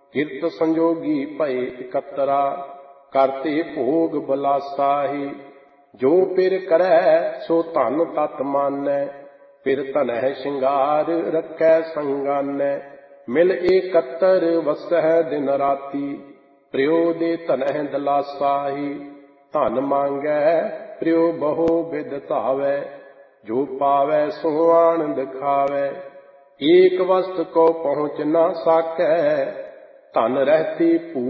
ਕਿਰਤ ਸੰਜੋਗੀ ਭਏ ਇਕੱਤਰਾ, ਕਰਤੇ ਭੋਗ ਬਲਾਸਾਹੀ। ਜੋ ਪਿਰ ਕਰੈ ਸੋ ਧਨ ਤਤ ਮਾਨੈ, ਪਿਰ ਧਨਹਿ ਸ਼ਿੰਗਾਰ ਰੱਖੈ ਸੰਗਾਨੈ। ਮਿਲ ਏਕੱਤਰ ਵਸਹਿ ਦਿਨ ਰਾਤੀ, ਪ੍ਰਿਉ ਦੇ ਧਨਹਿ ਦਲਾਸਾਹੀ। ਧਨ ਮੰਗੈ ਪ੍ਰਿਉ ਬਹੁ ਬਿਧ ਧਾਵੈ, ਜੋ ਪਾਵੈ ਸੋ ਆਨੰਦ ਖਾਵੈ। ਏਕ ਵਸਤ ਕੋ ਪਹੁੰਚ ਨਾ ਸਾਕੈ, ਧਨ ਰਹਿਤੀ ਭੂ